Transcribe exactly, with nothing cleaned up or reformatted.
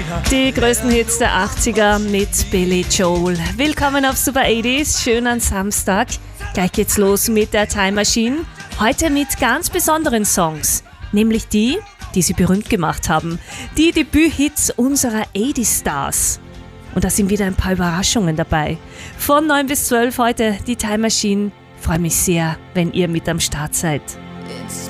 Die größten Hits der achtziger mit Billy Joel. Willkommen auf Super achtziger, schön an Samstag. Gleich geht's los mit der Time Machine. Heute mit ganz besonderen Songs, nämlich die, die sie berühmt gemacht haben. Die Debüthits unserer achtziger Stars. Und da sind wieder ein paar Überraschungen dabei. Von neun bis zwölf heute die Time Machine. Ich freue mich sehr, wenn ihr mit am Start seid.